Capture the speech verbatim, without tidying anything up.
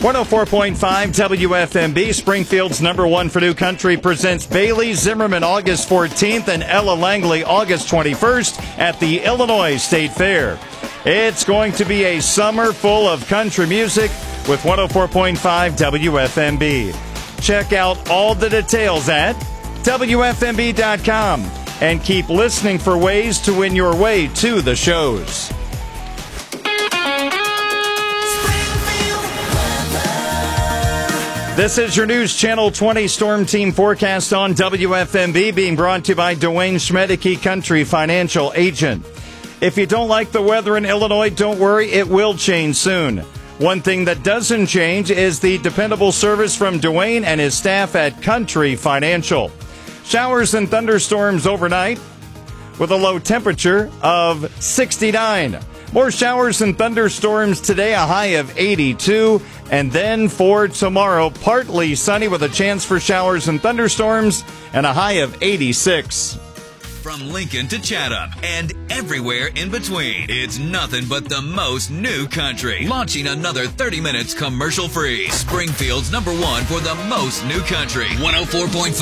one oh four point five W F M B, Springfield's number one for new country, presents Bailey Zimmerman August fourteenth and Ella Langley August twenty-first at the Illinois State Fair. It's going to be a summer full of country music with one oh four point five W F M B. Check out all the details at W F M B dot com and keep listening for ways to win your way to the shows. This is your News Channel twenty Storm Team forecast on W F M B, being brought to you by Dwayne Schmedeke Country Financial Agent. If you don't like the weather in Illinois, don't worry, it will change soon. One thing that doesn't change is the dependable service from Dwayne and his staff at Country Financial. Showers and thunderstorms overnight with a low temperature of sixty-nine. More showers and thunderstorms today, a high of eighty-two. And then for tomorrow, partly sunny with a chance for showers and thunderstorms and a high of eighty-six. From Lincoln to Chatham and everywhere in between, it's nothing but the most new country. Launching another thirty minutes commercial free. Springfield's number one for the most new country. one oh four point five